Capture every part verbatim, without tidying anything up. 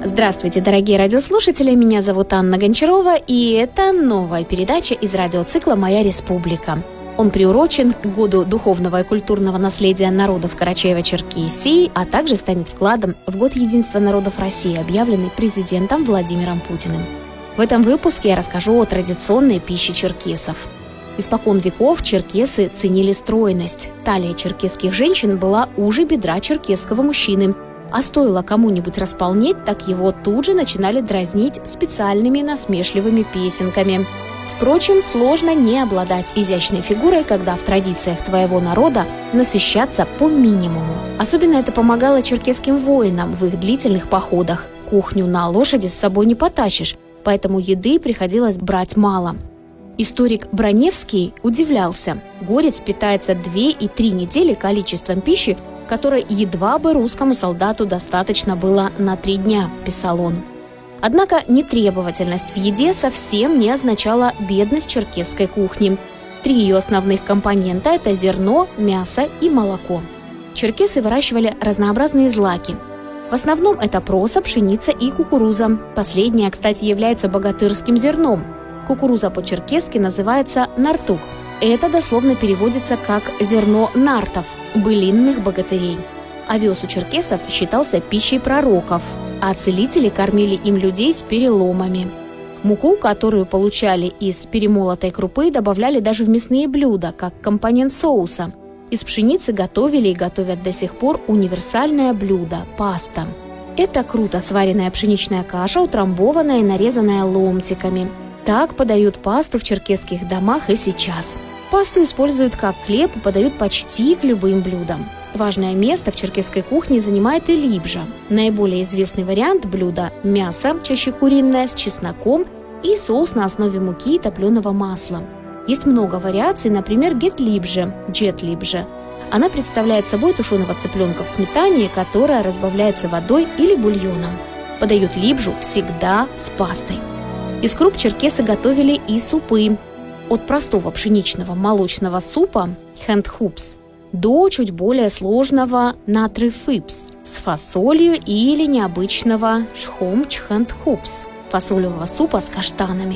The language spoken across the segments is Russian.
Здравствуйте, дорогие радиослушатели, меня зовут Анна Гончарова, и это новая передача из радиоцикла «Моя республика». Он приурочен к году духовного и культурного наследия народов Карачаево-Черкесии, а также станет вкладом в год единства народов России, объявленный президентом Владимиром Путиным. В этом выпуске я расскажу о традиционной пище черкесов. Испокон веков черкесы ценили стройность. Талия черкесских женщин была уже бедра черкесского мужчины. А стоило кому-нибудь располнеть, так его тут же начинали дразнить специальными насмешливыми песенками. Впрочем, сложно не обладать изящной фигурой, когда в традициях твоего народа насыщаться по минимуму. Особенно это помогало черкесским воинам в их длительных походах. Кухню на лошади с собой не потащишь, поэтому еды приходилось брать мало. Историк Броневский удивлялся. Горец питается две и три недели количеством пищи, которой едва бы русскому солдату достаточно было на три дня, писал он. Однако нетребовательность в еде совсем не означала бедность черкесской кухни. Три ее основных компонента – это зерно, мясо и молоко. Черкесы выращивали разнообразные злаки. В основном это проса, пшеница и кукуруза. Последняя, кстати, является богатырским зерном. Кукуруза по-черкесски называется нартух. Это дословно переводится как «зерно нартов» – былинных богатырей. Овес у черкесов считался пищей пророков, а целители кормили им людей с переломами. Муку, которую получали из перемолотой крупы, добавляли даже в мясные блюда, как компонент соуса. Из пшеницы готовили и готовят до сих пор универсальное блюдо – паста. Это круто сваренная пшеничная каша, утрамбованная и нарезанная ломтиками. Так подают пасту в черкесских домах и сейчас. Пасту используют как хлеб и подают почти к любым блюдам. Важное место в черкесской кухне занимает и либжа. Наиболее известный вариант блюда – мясо, чаще куриное, с чесноком и соус на основе муки и топленого масла. Есть много вариаций, например, гет-либже, джет-либже. Она представляет собой тушеного цыпленка в сметане, которая разбавляется водой или бульоном. Подают либжу всегда с пастой. Из круп черкесы готовили и супы. От простого пшеничного молочного супа хэндхупс до чуть более сложного натрифипс с фасолью или необычного шхомчхэндхупс фасолевого супа с каштанами.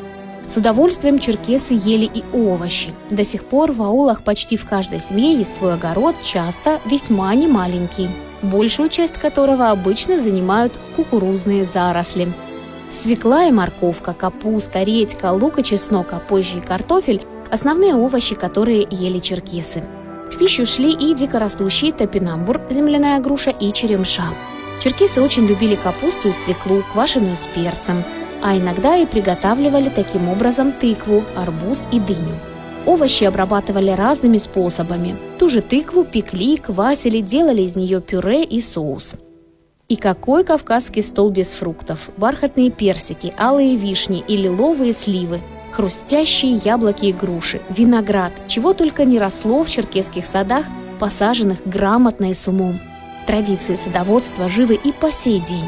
С удовольствием черкесы ели и овощи. До сих пор в аулах почти в каждой семье есть свой огород, часто весьма немаленький, большую часть которого обычно занимают кукурузные заросли. Свекла и морковка, капуста, редька, лук и чеснок, а позже и картофель – основные овощи, которые ели черкесы. В пищу шли и дикорастущие топинамбур, земляная груша и черемша. Черкесы очень любили капусту и свеклу, квашеную с перцем, а иногда и приготавливали таким образом тыкву, арбуз и дыню. Овощи обрабатывали разными способами. Ту же тыкву пекли, квасили, делали из нее пюре и соус. И какой кавказский стол без фруктов? Бархатные персики, алые вишни и лиловые сливы, хрустящие яблоки и груши, виноград, чего только не росло в черкесских садах, посаженных грамотно и с умом. Традиции садоводства живы и по сей день.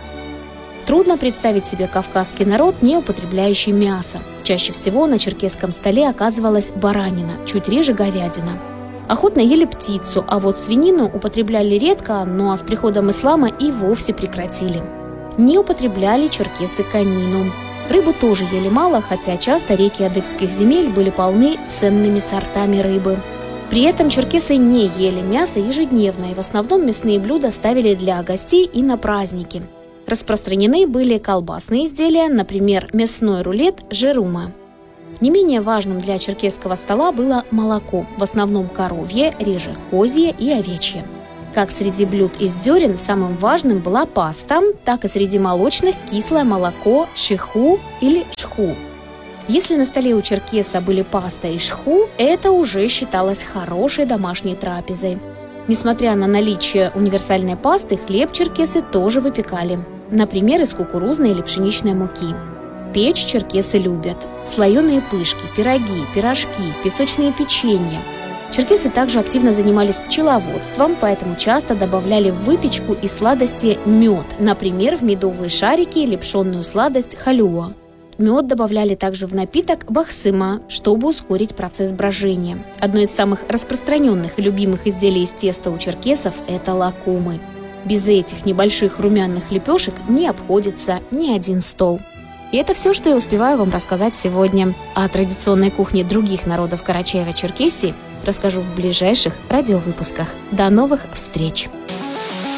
Трудно представить себе кавказский народ, не употребляющий мясо. Чаще всего на черкесском столе оказывалась баранина, чуть реже говядина. Охотно ели птицу, а вот свинину употребляли редко, ну а с приходом ислама и вовсе прекратили. Не употребляли черкесы конину. Рыбу тоже ели мало, хотя часто реки адыгских земель были полны ценными сортами рыбы. При этом черкесы не ели мясо ежедневно, и в основном мясные блюда ставили для гостей и на праздники. Распространены были колбасные изделия, например, мясной рулет жерума. Не менее важным для черкесского стола было молоко, в основном коровье, реже козье и овечье. Как среди блюд из зерен самым важным была паста, так и среди молочных кислое молоко, шиху или шху. Если на столе у черкеса были паста и шху, это уже считалось хорошей домашней трапезой. Несмотря на наличие универсальной пасты, хлеб черкесы тоже выпекали, например, из кукурузной или пшеничной муки. Печь черкесы любят. Слоеные пышки, пироги, пирожки, песочные печенья. Черкесы также активно занимались пчеловодством, поэтому часто добавляли в выпечку и сладости мед, например, в медовые шарики или пшенную сладость халюа. Мед добавляли также в напиток бахсыма, чтобы ускорить процесс брожения. Одно из самых распространенных и любимых изделий из теста у черкесов – это лакумы. Без этих небольших румяных лепешек не обходится ни один стол. И это все, что я успеваю вам рассказать сегодня. О традиционной кухне других народов Карачаева-Черкесии расскажу в ближайших радиовыпусках. До новых встреч!